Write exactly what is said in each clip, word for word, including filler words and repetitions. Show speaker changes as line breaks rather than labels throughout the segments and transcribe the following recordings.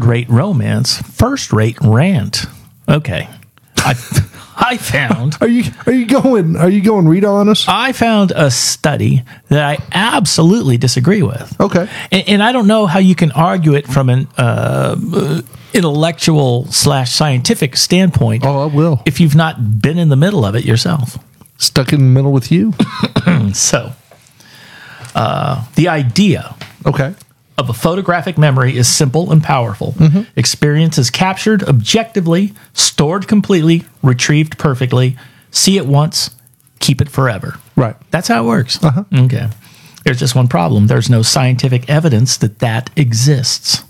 second-rate romance, first-rate rant. Okay. I I found
Are you are you going are you going read on us?
I found a study that I absolutely disagree with.
Okay.
And, and I don't know how you can argue it from an uh, intellectual slash scientific standpoint.
Oh, I will.
If you've not been in the middle of it yourself.
Stuck in the middle with you.
So, uh, the idea
Okay.
of a photographic memory is simple and powerful.
Mm-hmm.
Experience is captured objectively, stored completely, retrieved perfectly. See it once, keep it forever.
Right.
That's how it works.
Uh-huh.
Okay. There's just one problem. There's no scientific evidence that that exists.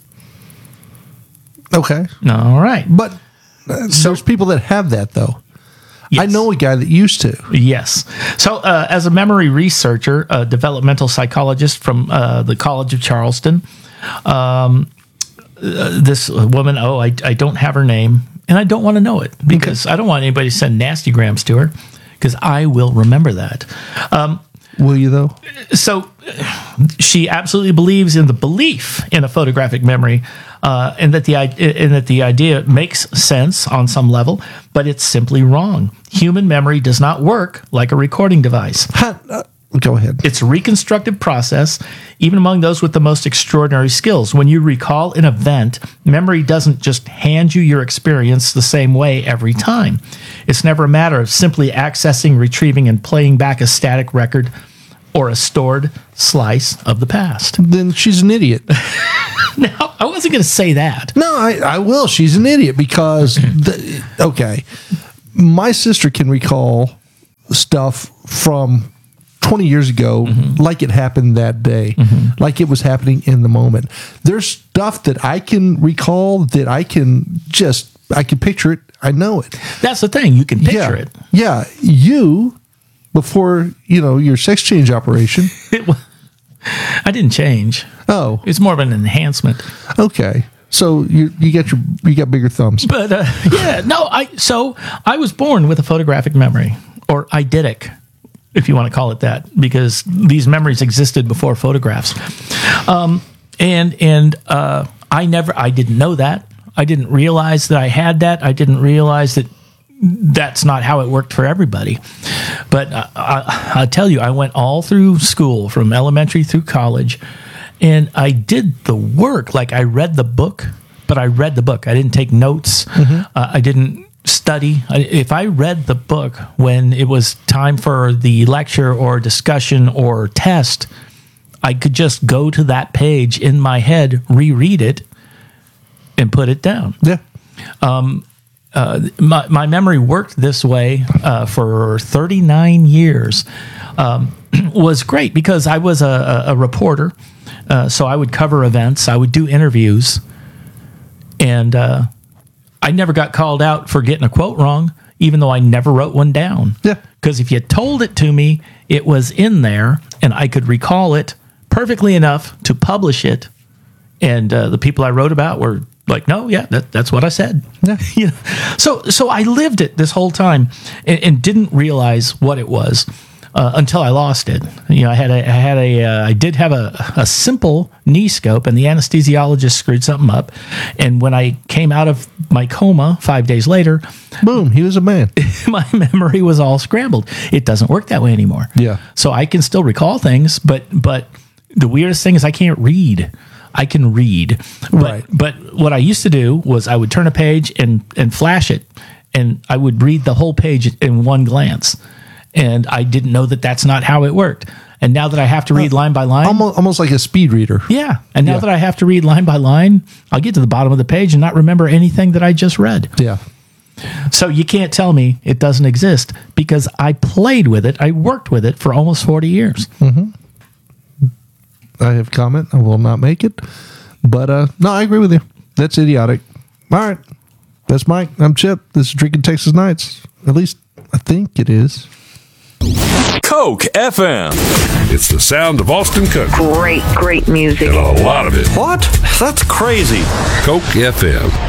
Okay.
All right.
But uh, there's people that have that, though.
Yes.
I know a guy that used to.
Yes. So, uh, as a memory researcher, a developmental psychologist from uh, the College of Charleston, um, uh, this woman, oh, I, I don't have her name, and I don't want to know it because okay. I don't want anybody to send nasty grams to her because I will remember that. Um,
will you, though?
So, she absolutely believes in the belief in a photographic memory, uh, and that the and that the idea makes sense on some level, but it's simply wrong. Human memory does not work like a recording device.
How, uh, go ahead.
It's a reconstructive process, even among those with the most extraordinary skills. When you recall an event, memory doesn't just hand you your experience the same way every time. It's never a matter of simply accessing, retrieving, and playing back a static record or a stored slice of the past.
Then she's an idiot.
Now, I wasn't going to say that.
No, I, I will. She's an idiot because, the, okay, my sister can recall stuff from twenty years ago mm-hmm. like it happened that day, mm-hmm. like it was happening in the moment. There's stuff that I can recall that I can just, I can picture it. I know it.
That's the thing. You can picture
yeah.
it.
Yeah. You, before, you know, your sex change operation.
It was, I didn't change.
Oh.
It's more of an enhancement.
Okay. So you you got your you got bigger thumbs.
But uh, yeah, no, I so I was born with a photographic memory, or eidetic, if you want to call it that, because these memories existed before photographs. Um, and and uh, I never I didn't know that. I didn't realize that I had that. I didn't realize that that's not how it worked for everybody. But uh, I, I'll tell you, I went all through school, from elementary through college, and I did the work. Like, I read the book, but I read the book. I didn't take notes. Mm-hmm. Uh, I didn't study. I, if I read the book when it was time for the lecture or discussion or test, I could just go to that page in my head, reread it, and put it down.
Yeah.
Um, uh, my, my memory worked this way uh, for thirty-nine years. Um, was great because I was a, a, a reporter, uh, so I would cover events, I would do interviews, and uh, I never got called out for getting a quote wrong, even though I never wrote one down.
Yeah.
Because if you told it to me, it was in there, and I could recall it perfectly enough to publish it, and uh, the people I wrote about were like, no, yeah, that, that's what I said.
Yeah.
You know? So so I lived it this whole time and, and didn't realize what it was uh, until I lost it. You know, I had a, I had a, uh, I did have a, a simple knee scope, and the anesthesiologist screwed something up. And when I came out of my coma five days later,
boom, he was a man.
My memory was all scrambled. It doesn't work that way anymore.
Yeah.
So I can still recall things, but but the weirdest thing is I can't read. I can read, but,
right.
but what I used to do was I would turn a page and, and flash it, and I would read the whole page in one glance, and I didn't know that that's not how it worked. And now that I have to read uh, line by line,
almost, almost like a speed reader.
Yeah. And now
yeah.
that I have to read line by line, I'll get to the bottom of the page and not remember anything that I just read.
Yeah.
So you can't tell me it doesn't exist because I played with it. I worked with it for almost forty years.
Mm-hmm. I have comment. I will not make it. But, uh, no, I agree with you. That's idiotic. All right. That's Mike. I'm Chip. This is Drinking Texas Nights. At least I think it is.
Coke F M.
It's the sound of Austin country.
Great, great music.
And a lot of it.
What? That's crazy.
Coke F M.